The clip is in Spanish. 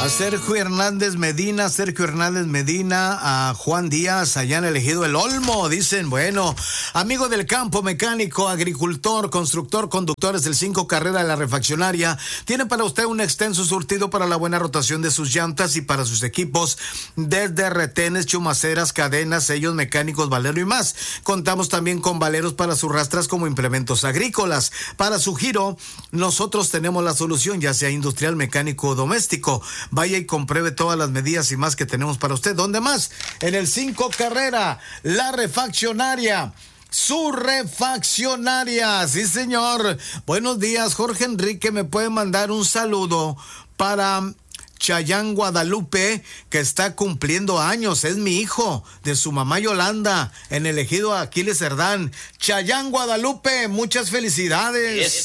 A Sergio Hernández Medina, a Juan Díaz, allá en el Ejido El Olmo, dicen, bueno, amigo del campo, mecánico, agricultor, constructor, conductores del 5 Carrera de la Refaccionaria, tiene para usted un extenso surtido para la buena rotación de sus llantas y para sus equipos, desde retenes, chumaceras, cadenas, sellos mecánicos, valero y más. Contamos también con valeros para sus rastras como implementos agrícolas. Para su giro, nosotros tenemos la solución, ya sea industrial, mecánico o doméstico. Vaya y compruebe todas las medidas y más que tenemos para usted. ¿Dónde más? En el 5 Carrera, la Refaccionaria. Su refaccionaria, sí señor. Buenos días, Jorge Enrique, me puede mandar un saludo para Chayán Guadalupe, que está cumpliendo años, es mi hijo, de su mamá Yolanda, en el Ejido Aquiles Cerdán. Chayán Guadalupe, muchas felicidades.